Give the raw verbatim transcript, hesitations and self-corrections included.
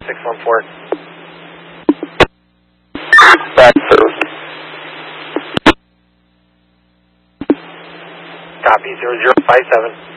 six one four. Back through. Copy, zero zero five seven.